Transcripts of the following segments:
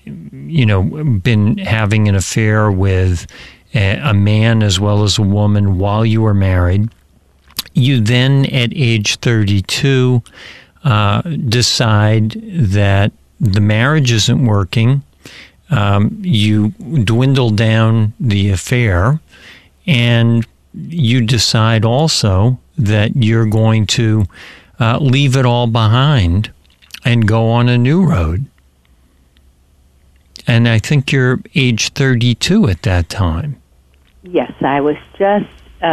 been having an affair with a man as well as a woman while you were married. You then, at age 32, decide that the marriage isn't working. You dwindle down the affair, and you decide also that you're going to leave it all behind and go on a new road. And I think you're age 32 at that time. Yes, I was just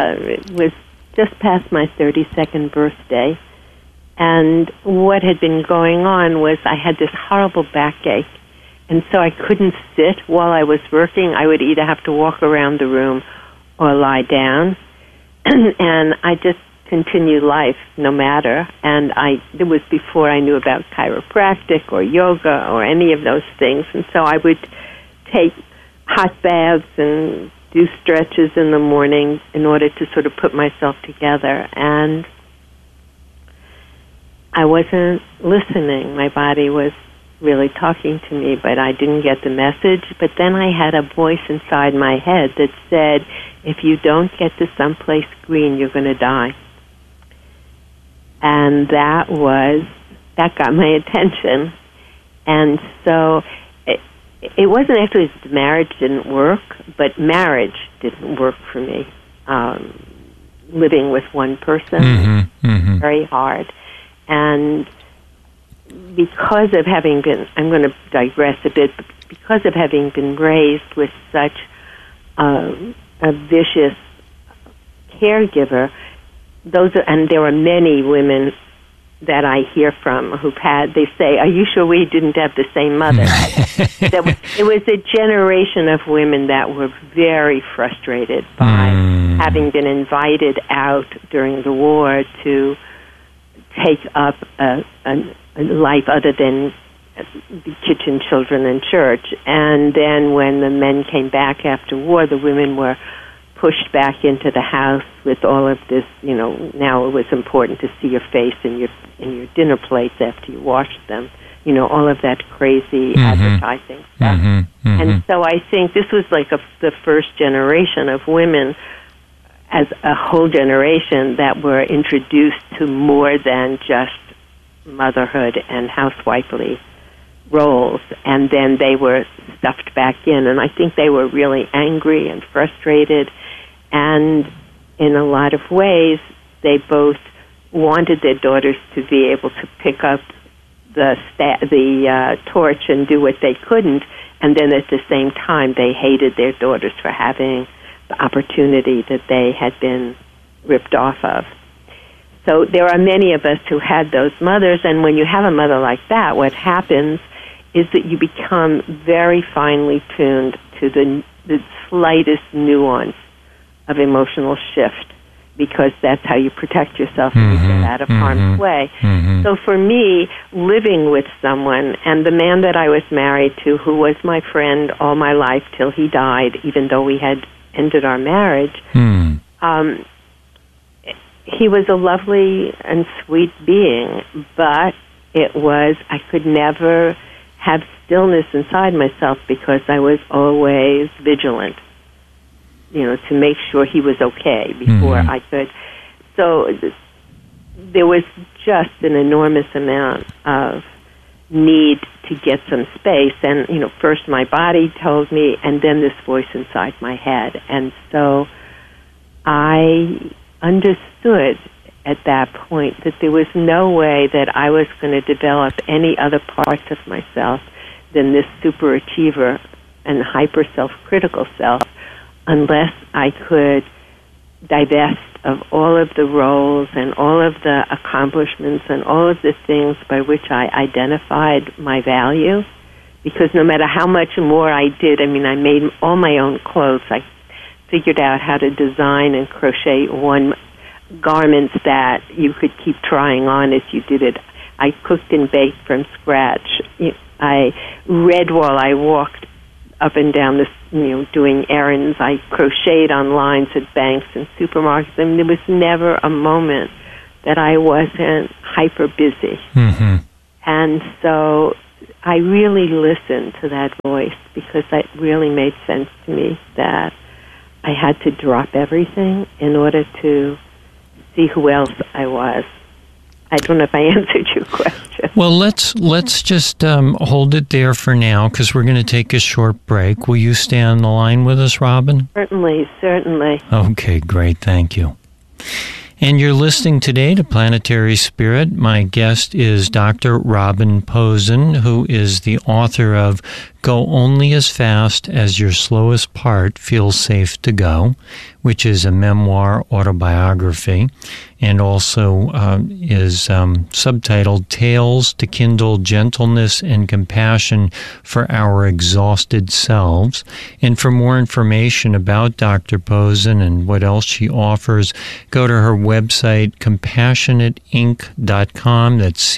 past my 32nd birthday, and what had been going on was I had this horrible backache, and so I couldn't sit while I was working. I would either have to walk around the room or lie down, and I just continued life no matter. And it was before I knew about chiropractic or yoga or any of those things, and so I would take hot baths and do stretches in the morning in order to sort of put myself together. And I wasn't listening. My body was really talking to me, but I didn't get the message. But then I had a voice inside my head that said, if you don't get to someplace green, you're going to die. And that got my attention. And so it wasn't actually that the marriage didn't work, but marriage didn't work for me. Living with one person, very hard. And because of having been, I'm going to digress a bit, but because of having been raised with such a vicious caregiver, and there are many women that I hear from they say, are you sure we didn't have the same mother? It was a generation of women that were very frustrated by having been invited out during the war to take up a life other than the kitchen, children, and church. And then when the men came back after war, the women were pushed back into the house with all of this, now it was important to see your face in your dinner plates after you washed them, all of that crazy advertising stuff. And so I think this was like the first generation of women as a whole generation that were introduced to more than just motherhood and housewifely roles, and then they were stuffed back in, and I think they were really angry and frustrated, and in a lot of ways they both wanted their daughters to be able to pick up the torch and do what they couldn't, and then at the same time they hated their daughters for having the opportunity that they had been ripped off of. So there are many of us who had those mothers, and when you have a mother like that, what happens is that you become very finely tuned to the slightest nuance of emotional shift, because that's how you protect yourself and you get out of harm's way. So for me, living with someone, and the man that I was married to, who was my friend all my life till he died, even though we had ended our marriage, he was a lovely and sweet being, but I could never have stillness inside myself because I was always vigilant, to make sure he was okay before I could. So there was just an enormous amount of need to get some space. And, first my body told me, and then this voice inside my head. And so I understood at that point that there was no way that I was going to develop any other parts of myself than this superachiever and hyper self-critical self unless I could divest of all of the roles and all of the accomplishments and all of the things by which I identified my value. Because no matter how much more I did, I made all my own clothes. I figured out how to design and crochet garments that you could keep trying on as you did it. I cooked and baked from scratch. I read while I walked up and down this, doing errands. I crocheted on lines at banks and supermarkets. There was never a moment that I wasn't hyper busy. And so I really listened to that voice because that really made sense to me that I had to drop everything in order to see who else I was. I don't know if I answered your question. Well, let's just hold it there for now because we're going to take a short break. Will you stay on the line with us, Robin? Certainly. Okay, great. Thank you. And you're listening today to Planetary Spirit. My guest is Dr. Robin Posen, who is the author of Go Only as Fast as Your Slowest Part Feels Safe to Go, which is a memoir autobiography, and also is subtitled Tales to Kindle Gentleness and Compassion for Our Exhausted Selves. And for more information about Dr. Posen and what else she offers, go to her website, CompassionateInc.com. That's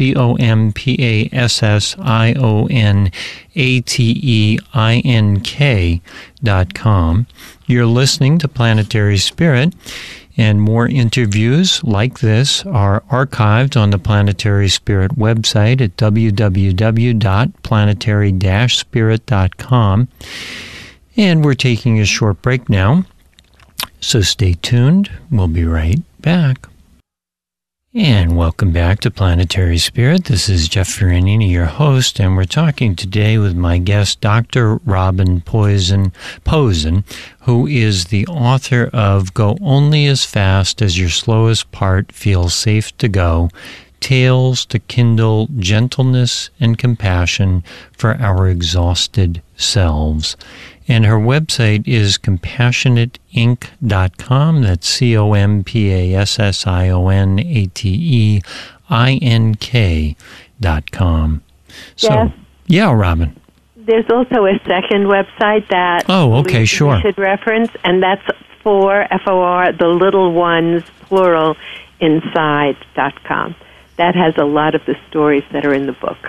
CompassionateInc.com. You're listening to Planetary Spirit, and more interviews like this are archived on the Planetary Spirit website at www.planetary-spirit.com. And we're taking a short break now, so stay tuned. We'll be right back. And welcome back to Planetary Spirit. This is Jeff Ferranini, your host, and we're talking today with my guest, Dr. Robin Posen, who is the author of Go Only as Fast as Your Slowest Part Feels Safe to Go, Tales to Kindle Gentleness and Compassion for Our Exhausted Selves. And her website is CompassionateInc.com. That's CompassionateInc.com. So, Yes. Yeah, Robin. There's also a second website that we should reference, and that's FOR, the little ones, plural, inside.com. That has a lot of the stories that are in the book.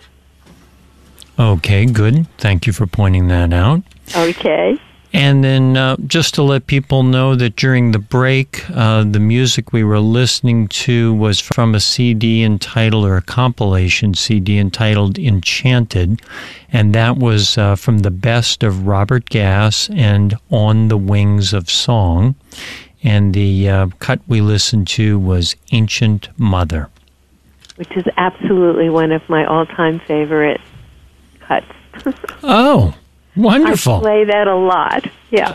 Okay, good. Thank you for pointing that out. Okay. And then just to let people know that during the break, the music we were listening to was from a CD entitled, or a compilation CD entitled Enchanted, and that was from the best of Robert Gass and On the Wings of Song. And the cut we listened to was Ancient Mother, which is absolutely one of my all-time favorite cuts. Oh, wonderful. I play that a lot, yeah.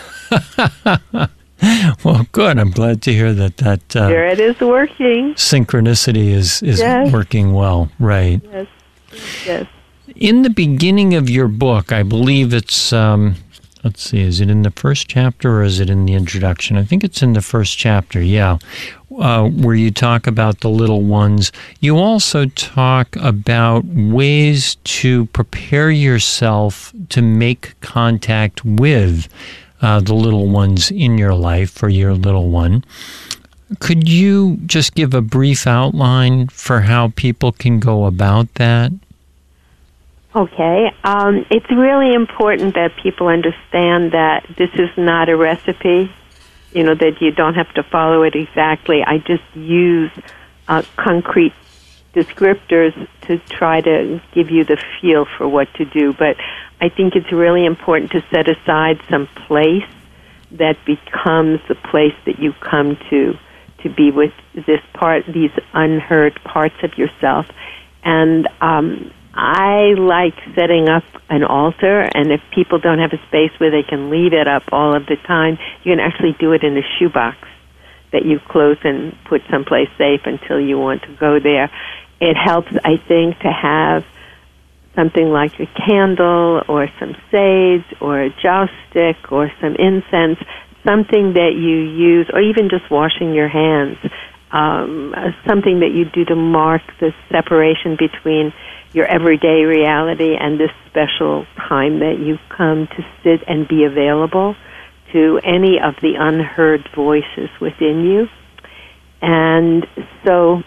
Well, good. I'm glad to hear that here it is working. Synchronicity is yes. working well, right? Yes. In the beginning of your book, I believe it's, let's see, is it in the first chapter or is it in the introduction? I think it's in the first chapter, yeah. Where you talk about the little ones. You also talk about ways to prepare yourself to make contact with the little ones in your life, for your little one. Could you just give a brief outline for how people can go about that? Okay. It's really important that people understand that this is not a recipe. You know, that you don't have to follow it exactly. I just use concrete descriptors to try to give you the feel for what to do. But I think it's really important to set aside some place that becomes the place that you come to be with these unheard parts of yourself. And I like setting up an altar, and if people don't have a space where they can leave it up all of the time, you can actually do it in a shoebox that you close and put someplace safe until you want to go there. It helps, I think, to have something like a candle or some sage or a joss stick or some incense, something that you use, or even just washing your hands, something that you do to mark the separation between your everyday reality and this special time that you come to sit and be available to any of the unheard voices within you. And so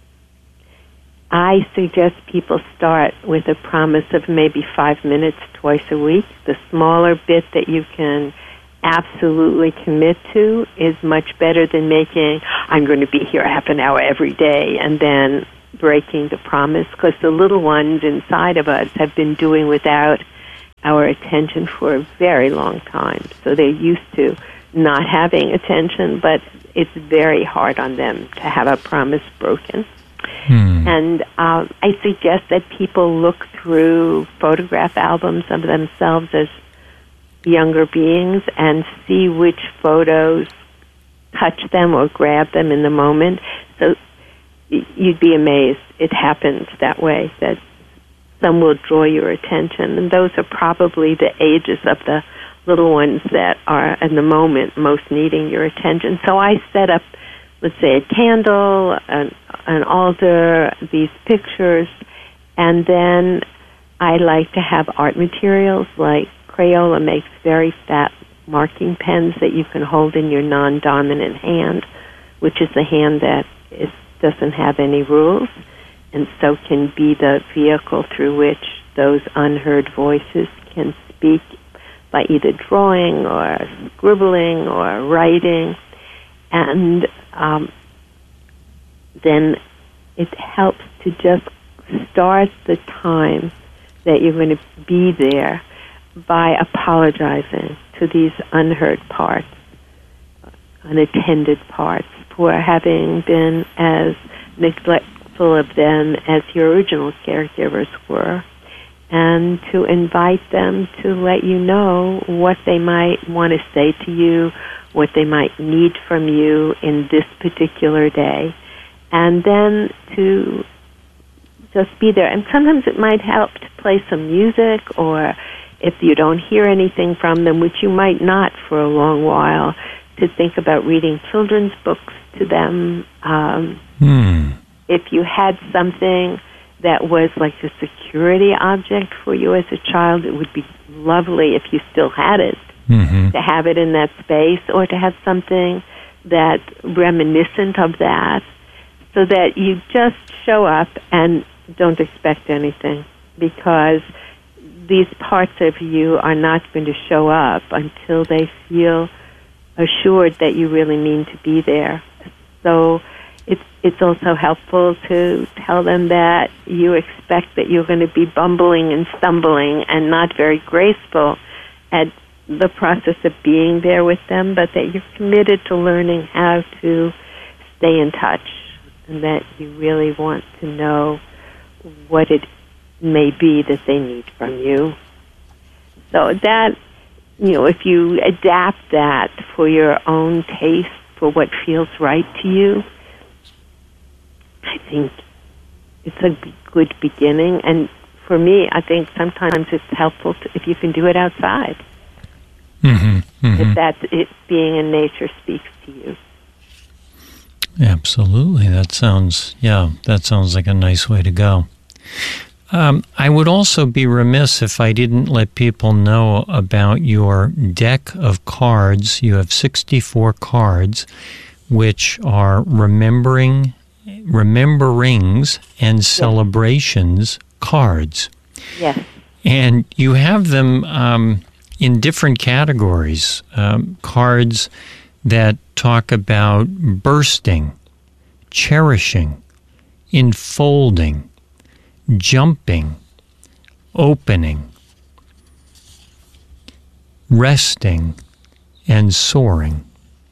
I suggest people start with a promise of maybe 5 minutes twice a week. The smaller bit that you can absolutely commit to is much better than making, I'm going to be here half an hour every day, and then breaking the promise, because the little ones inside of us have been doing without our attention for a very long time. So they're used to not having attention, but it's very hard on them to have a promise broken. And I suggest that people look through photograph albums of themselves as younger beings and see which photos touch them or grab them in the moment. So you'd be amazed. It happens that way, that some will draw your attention. And those are probably the ages of the little ones that are, in the moment, most needing your attention. So I set up, let's say, a candle, an altar, these pictures, and then I like to have art materials like Crayola makes very fat marking pens that you can hold in your non-dominant hand, which is the hand that doesn't have any rules, and so can be the vehicle through which those unheard voices can speak by either drawing or scribbling or writing. And then it helps to just start the time that you're going to be there by apologizing to these unheard parts, unattended parts, for having been as neglectful of them as your original caregivers were, and to invite them to let you know what they might want to say to you, what they might need from you in this particular day, and then to just be there. And sometimes it might help to play some music, or if you don't hear anything from them, which you might not for a long while, to think about reading children's books to them. If you had something that was like a security object for you as a child, it would be lovely if you still had it, to have it in that space, or to have something that's reminiscent of that, so that you just show up and don't expect anything, because these parts of you are not going to show up until they feel assured that you really mean to be there. So it's also helpful to tell them that you expect that you're going to be bumbling and stumbling and not very graceful at the process of being there with them, but that you're committed to learning how to stay in touch, and that you really want to know what it may be that they need from you. So that, if you adapt that for your own taste, for what feels right to you, I think it's a good beginning. And for me, I think sometimes it's helpful if you can do it outside. If that's it, being in nature speaks to you. Absolutely. That sounds like a nice way to go. I would also be remiss if I didn't let people know about your deck of cards. You have 64 cards, which are rememberings and celebrations cards. Yes. And you have them in different categories. Cards that talk about bursting, cherishing, enfolding, jumping, opening, resting, and soaring.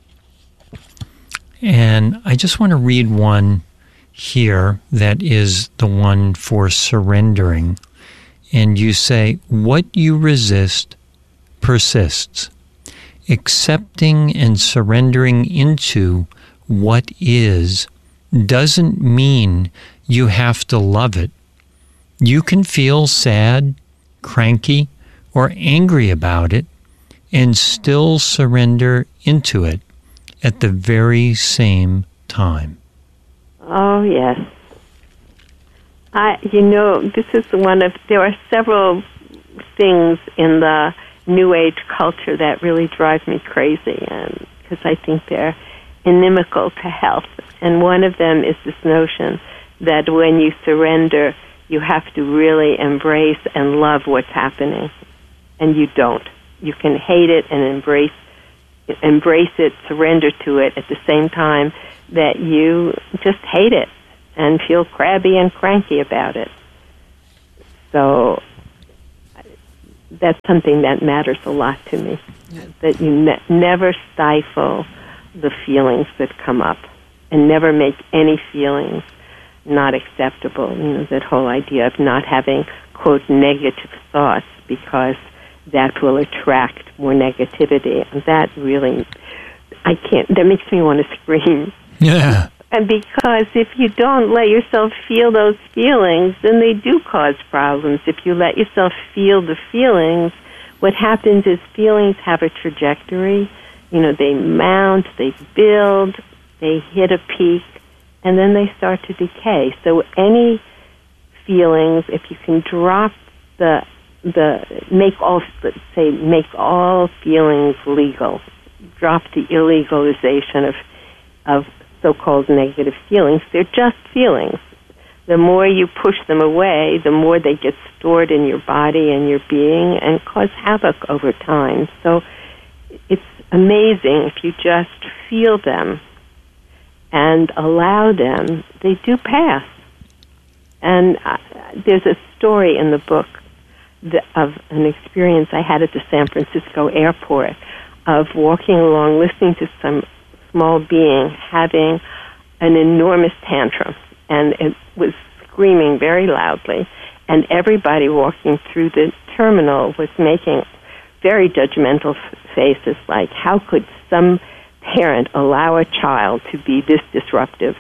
And I just want to read one here that is the one for surrendering. And you say, what you resist persists. Accepting and surrendering into what is doesn't mean you have to love it. You can feel sad, cranky, or angry about it and still surrender into it at the very same time. Oh, yes. This is there are several things in the New Age culture that really drive me crazy, because I think they're inimical to health. And one of them is this notion that when you surrender, you have to really embrace and love what's happening. And you don't. You can hate it and embrace it, surrender to it at the same time that you just hate it. and feel crabby and cranky about it. So that's something that matters a lot to me, that you never stifle the feelings that come up and never make any feelings not acceptable. You know, that whole idea of not having, quote, negative thoughts, because that will attract more negativity. And that really, that makes me want to scream. Yeah. And because if you don't let yourself feel those feelings, then they do cause problems. If you let yourself feel the feelings, what happens is feelings have a trajectory. You know, they mount, they build, they hit a peak, and then they start to decay. So any feelings, if you can drop make all feelings legal, drop the illegalization of so-called negative feelings. They're just feelings. The more you push them away, the more they get stored in your body and your being and cause havoc over time. So it's amazing if you just feel them and allow them, they do pass. And there's a story in the book of an experience I had at the San Francisco airport of walking along, listening to some small being having an enormous tantrum, and it was screaming very loudly, and everybody walking through the terminal was making very judgmental faces, like, how could some parent allow a child to be this disruptive?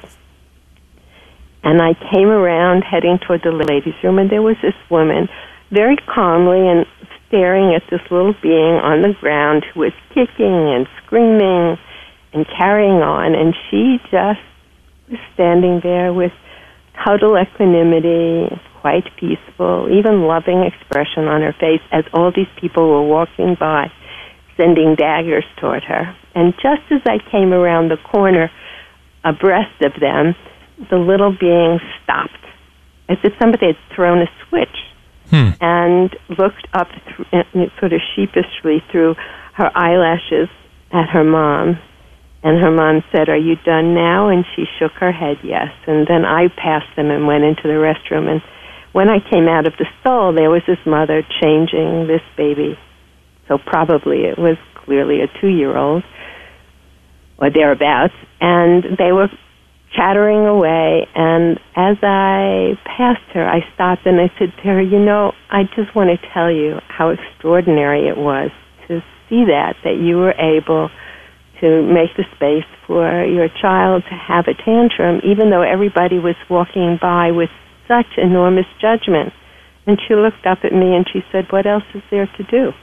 And I came around heading toward the ladies' room, and there was this woman very calmly and staring at this little being on the ground who was kicking and screaming and carrying on, and she just was standing there with total equanimity, quite peaceful, even loving expression on her face as all these people were walking by, sending daggers toward her. And just as I came around the corner abreast of them, the little being stopped, as if somebody had thrown a switch, and looked up sort of sheepishly through her eyelashes at her mom. And her mom said, "Are you done now?" And she shook her head, yes. And then I passed them and went into the restroom. And when I came out of the stall, there was this mother changing this baby. So probably it was clearly a 2-year-old or thereabouts. And they were chattering away. And as I passed her, I stopped and I said to her, "You know, I just want to tell you how extraordinary it was to see that you were able to make the space for your child to have a tantrum, even though everybody was walking by with such enormous judgment." And she looked up at me and she said, "What else is there to do?"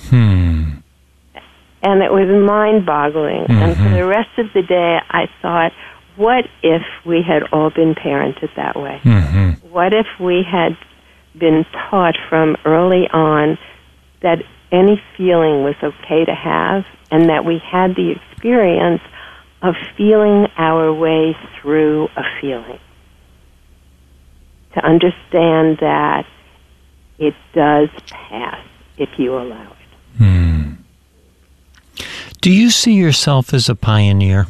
And it was mind-boggling. And for the rest of the day, I thought, what if we had all been parented that way? What if we had been taught from early on that any feeling was okay to have, and that we had the experience of feeling our way through a feeling, to understand that it does pass if you allow it. Do you see yourself as a pioneer?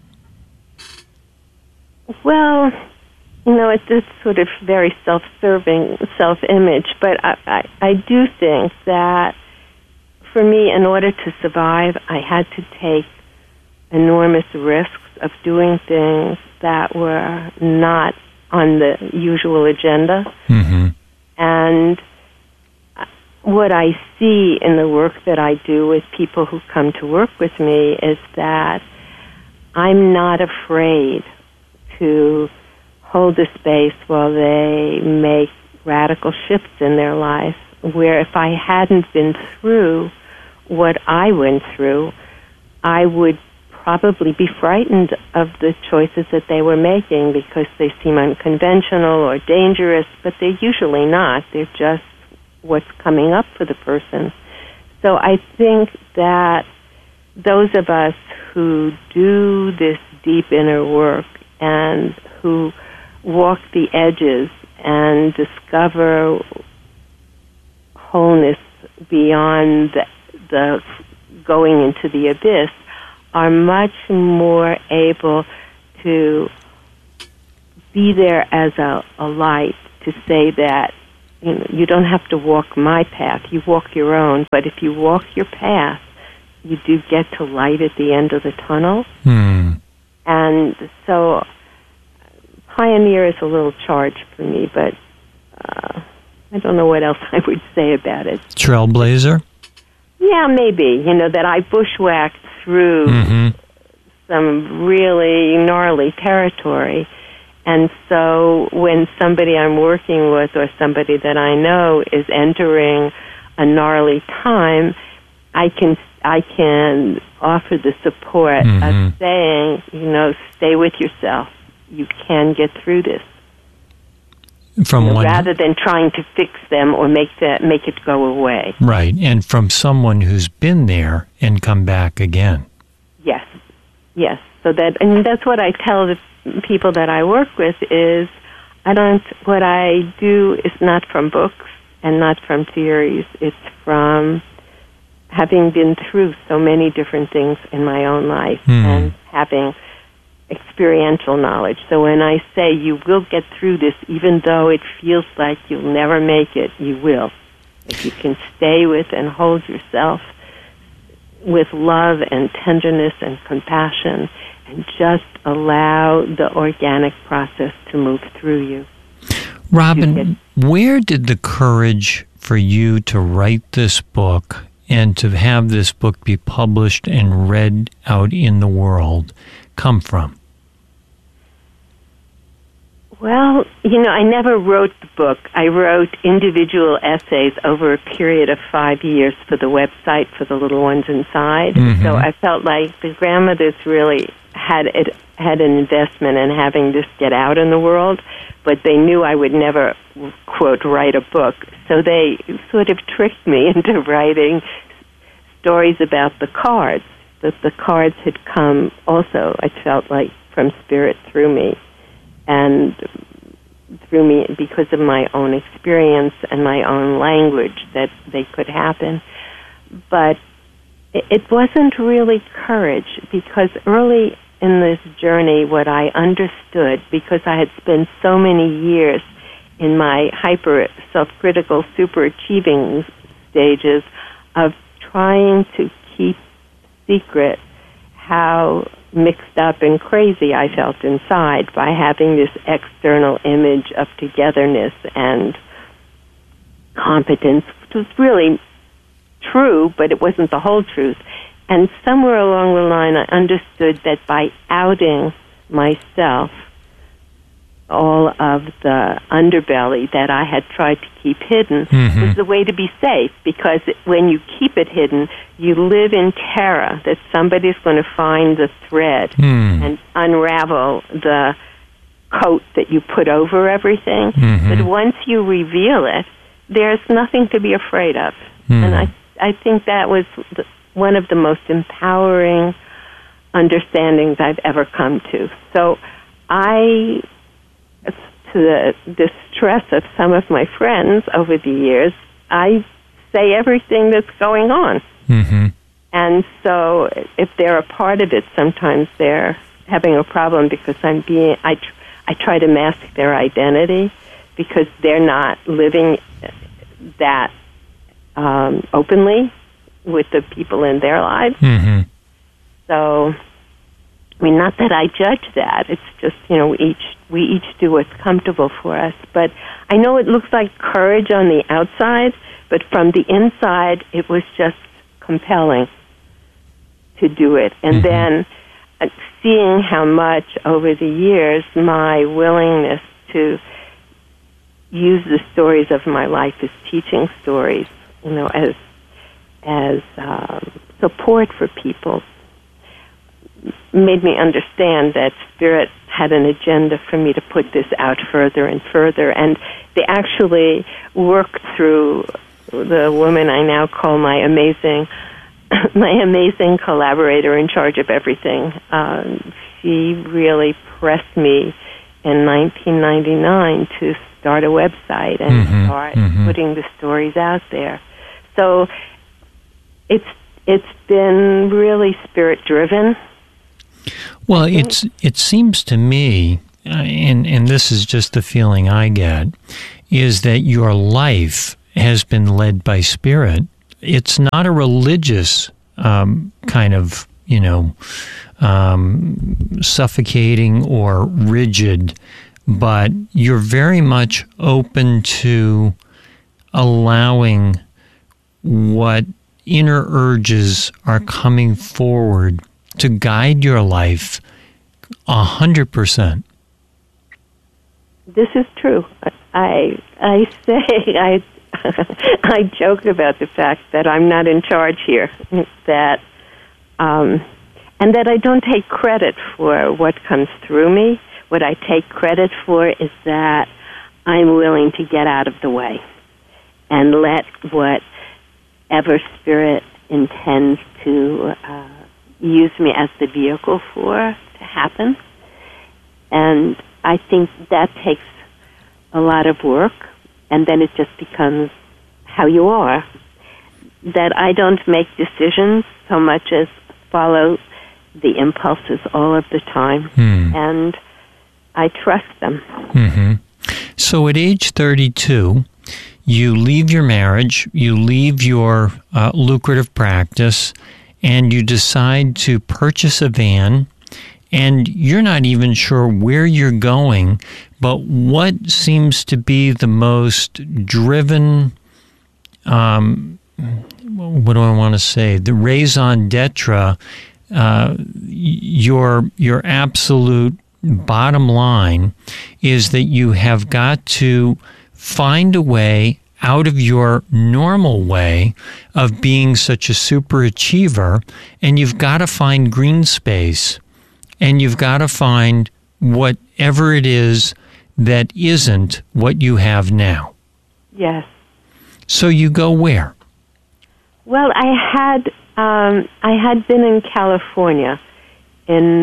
Well, you know, it's this sort of very self-serving self-image, but I do think that for me, in order to survive, I had to take enormous risks of doing things that were not on the usual agenda. And what I see in the work that I do with people who come to work with me is that I'm not afraid to hold a space while they make radical shifts in their life, where if I hadn't been through what I went through, I would probably be frightened of the choices that they were making because they seem unconventional or dangerous, but they're usually not. They're just what's coming up for the person. So I think that those of us who do this deep inner work and who walk the edges and discover wholeness beyond the going into the abyss are much more able to be there as a light to say that, you know, you don't have to walk my path. You walk your own. But if you walk your path, you do get to light at the end of the tunnel. And so pioneer is a little charge for me, but I don't know what else I would say about it. Trailblazer? Yeah, maybe. You know, that I bushwhacked through some really gnarly territory. And so when somebody I'm working with or somebody that I know is entering a gnarly time, I can offer the support of saying, you know, stay with yourself. You can get through this. Rather than trying to fix them or make it go away. Right, and from someone who's been there and come back again. Yes. So that's what I tell the people that I work with is what I do is not from books and not from theories. It's from having been through so many different things in my own life and having experiential knowledge. So when I say you will get through this, even though it feels like you'll never make it, you will. If you can stay with and hold yourself with love and tenderness and compassion and just allow the organic process to move through you. Robin, where did the courage for you to write this book and to have this book be published and read out in the world come from? Well, you know, I never wrote the book. I wrote individual essays over a period of 5 years for the website for the little ones inside. So I felt like the grandmothers really had an investment in having this get out in the world, but they knew I would never, quote, write a book. So they sort of tricked me into writing stories about the cards. That the cards had come also, I felt like, from Spirit through me. And through me because of my own experience and my own language that they could happen. But it wasn't really courage because early in this journey what I understood, because I had spent so many years in my hyper self-critical super achieving stages of trying to keep secret how mixed up and crazy I felt inside by having this external image of togetherness and competence, which was really true, but it wasn't the whole truth. And somewhere along the line, I understood that by outing myself, all of the underbelly that I had tried to keep hidden was the way to be safe, because when you keep it hidden, you live in terror that somebody's going to find the thread and unravel the coat that you put over everything. But once you reveal it, there's nothing to be afraid of. And I think that was one of the most empowering understandings I've ever come to. So to the distress of some of my friends over the years, I say everything that's going on. And so if they're a part of it, sometimes they're having a problem because I try to mask their identity because they're not living that openly with the people in their lives. So, I mean, not that I judge that. It's just, you know, we each do what's comfortable for us. But I know it looks like courage on the outside, but from the inside, it was just compelling to do it. And then seeing how much over the years my willingness to use the stories of my life as teaching stories, you know, as support for people, made me understand that Spirit had an agenda for me to put this out further and further. And they actually worked through the woman I now call my amazing collaborator in charge of everything. She really pressed me in 1999 to start a website and start putting the stories out there. So it's been really Spirit driven. Well, it seems to me and this is just the feeling I get, is that your life has been led by Spirit. It's not a religious kind of, suffocating or rigid, but you're very much open to allowing what inner urges are coming forward to guide your life 100%. This is true. I say I joke about the fact that I'm not in charge here, that and that I don't take credit for what comes through me. What I take credit for is that I'm willing to get out of the way and let whatever Spirit intends to use me as the vehicle for to happen. And I think that takes a lot of work, and then it just becomes how you are. That I don't make decisions so much as follow the impulses all of the time, and I trust them. Mm-hmm. So at age 32, you leave your marriage, you leave your lucrative practice, and you decide to purchase a van, and you're not even sure where you're going, but what seems to be the most driven, what do I want to say, the raison d'etre, your absolute bottom line is that you have got to find a way out of your normal way of being such a super achiever, and you've got to find green space, and you've got to find whatever it is that isn't what you have now. Yes. So you go where? Well, I had been in California in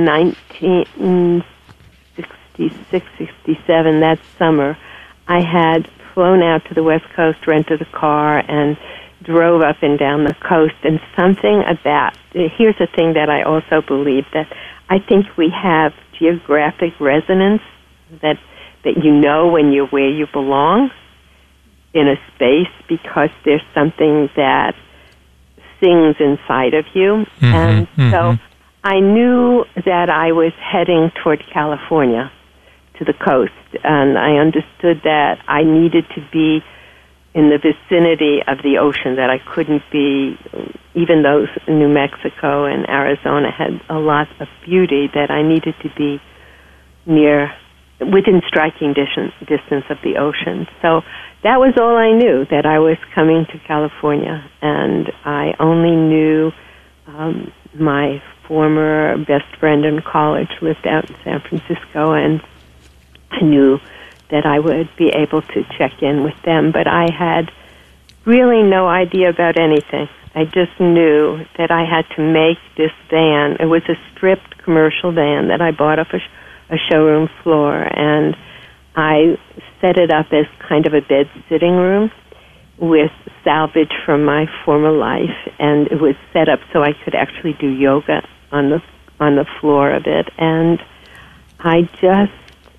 1966, 67, that summer. I had flown out to the West Coast, rented a car, and drove up and down the coast. And something about, here's a thing that I also believe, that I think we have geographic resonance, that you know when you're where you belong in a space because there's something that sings inside of you. And so I knew that I was heading toward California, to the coast, and I understood that I needed to be in the vicinity of the ocean, that I couldn't be, even though New Mexico and Arizona had a lot of beauty, that I needed to be within striking distance of the ocean. So that was all I knew, that I was coming to California, and I only knew my former best friend in college lived out in San Francisco, and I knew that I would be able to check in with them, but I had really no idea about anything. I just knew that I had to make this van. It was a stripped commercial van that I bought off a showroom floor, and I set it up as kind of a bed sitting room with salvage from my former life, and it was set up so I could actually do yoga on the floor of it, and I just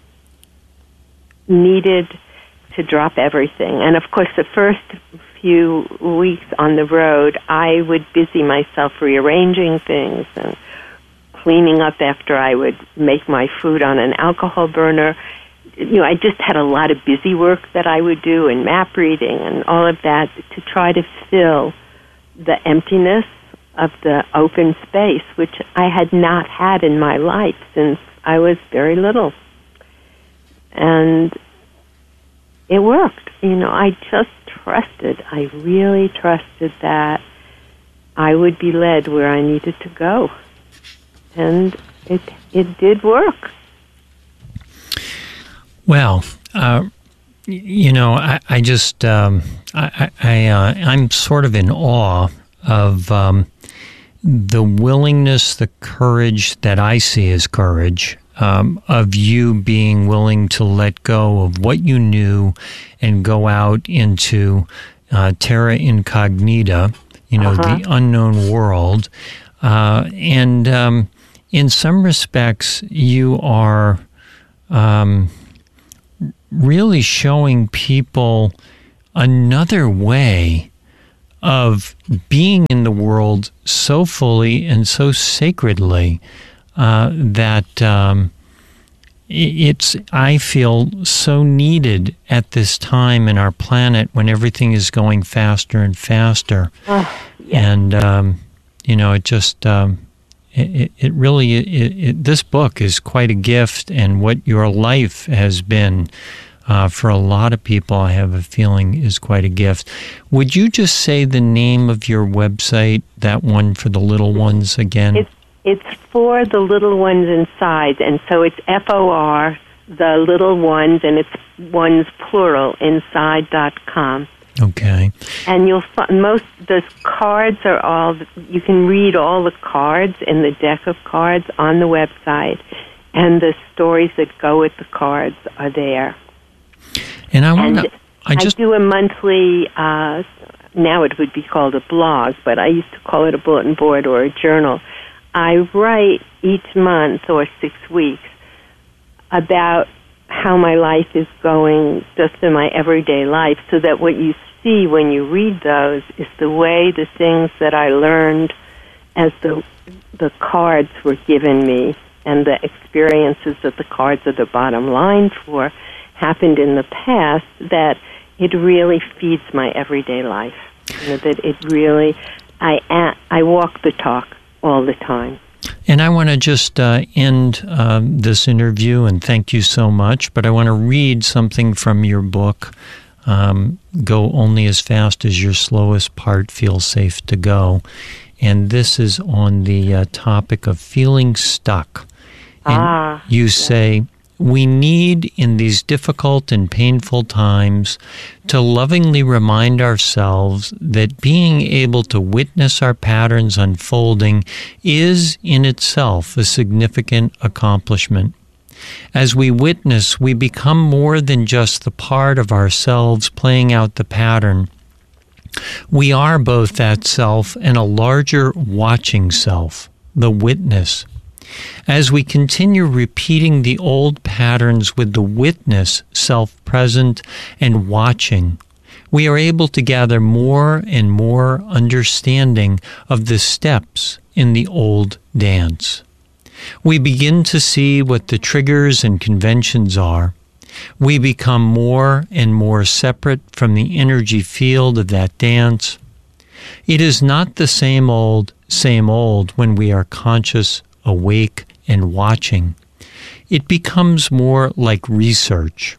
needed to drop everything. And of course, the first few weeks on the road, I would busy myself rearranging things and cleaning up after I would make my food on an alcohol burner. I just had a lot of busy work that I would do, and map reading and all of that, to try to fill the emptiness of the open space, which I had not had in my life since I was very little. And it worked. I just trusted. I really trusted that I would be led where I needed to go. And it did work. Well, I just, I'm sort of in awe of the willingness, the courage that I see as courage, of you being willing to let go of what you knew and go out into terra incognita, the unknown world. And in some respects, you are really showing people another way of being in the world so fully and so sacredly that it's, I feel, so needed at this time in our planet when everything is going faster and faster. And, it just, it really, this book is quite a gift, and what your life has been for a lot of people, I have a feeling, is quite a gift. Would you just say the name of your website, that one for the little ones, again? It's For the Little Ones Inside, and so it's FOR, the little ones, and it's ones plural, inside.com. Okay. And you'll find the cards are all, you can read all the cards in the deck of cards on the website, and the stories that go with the cards are there. And I do a monthly, now it would be called a blog, but I used to call it a bulletin board or a journal. I write each month or 6 weeks about how my life is going just in my everyday life, so that what you see when you read those is the way the things that I learned as the cards were given me and the experiences that the cards are the bottom line for happened in the past, that it really feeds my everyday life. That it really, I walk the talk all the time. And I want to just end this interview, and thank you so much, but I want to read something from your book, Go Only as Fast as Your Slowest Part Feels Safe to Go. And this is on the topic of feeling stuck. And you say, we need, in these difficult and painful times, to lovingly remind ourselves that being able to witness our patterns unfolding is in itself a significant accomplishment. As we witness, we become more than just the part of ourselves playing out the pattern. We are both that self and a larger watching self, the witness. As we continue repeating the old patterns with the witness self-present and watching, we are able to gather more and more understanding of the steps in the old dance. We begin to see what the triggers and conventions are. We become more and more separate from the energy field of that dance. It is not the same old when we are conscious, awake, and watching. It becomes more like research,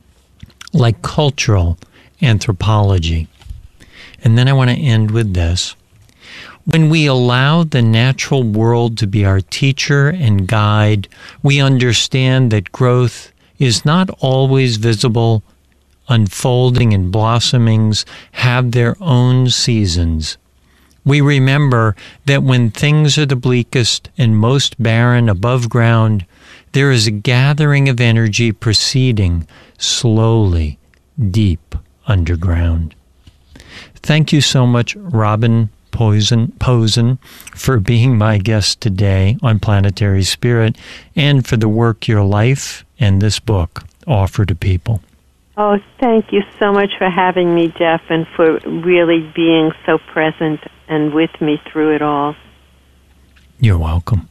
like cultural anthropology. And then I want to end with this. When we allow the natural world to be our teacher and guide, we understand that growth is not always visible. Unfolding and blossomings have their own seasons. We remember that when things are the bleakest and most barren above ground, there is a gathering of energy proceeding slowly deep underground. Thank you so much, Robin Posen, for being my guest today on Planetary Spirit, and for the work your life and this book offer to people. Oh, thank you so much for having me, Jeff, and for really being so present and with me through it all. You're welcome.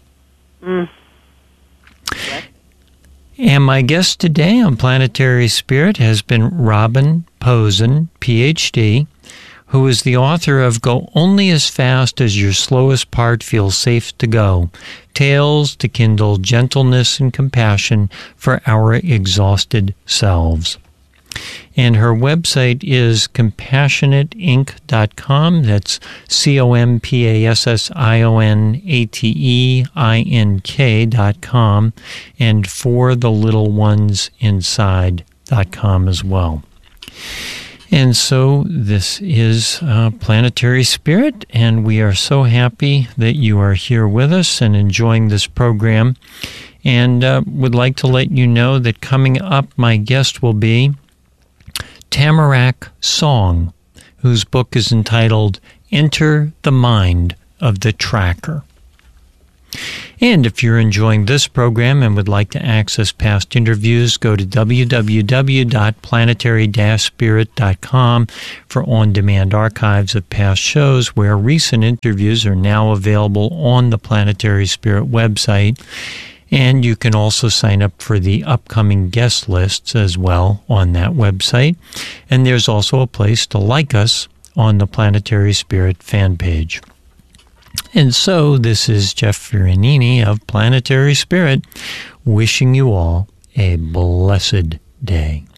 And my guest today on Planetary Spirit has been Robin Posen, Ph.D., who is the author of Go Only as Fast as Your Slowest Part Feels Safe to Go, Tales to Kindle Gentleness and Compassion for Our Exhausted Selves. And her website is compassionateinc.com. That's COMPASSIONATEINK.com, and forthelittlewonesinside.com as well. And so this is Planetary Spirit, and we are so happy that you are here with us and enjoying this program. And would like to let you know that coming up, my guest will be Tamarack Song, whose book is entitled Enter the Mind of the Tracker. And if you're enjoying this program and would like to access past interviews, go to www.planetary-spirit.com for on-demand archives of past shows, where recent interviews are now available on the Planetary Spirit website. And you can also sign up for the upcoming guest lists as well on that website. And there's also a place to like us on the Planetary Spirit fan page. And so this is Jeff Fiorentini of Planetary Spirit, wishing you all a blessed day.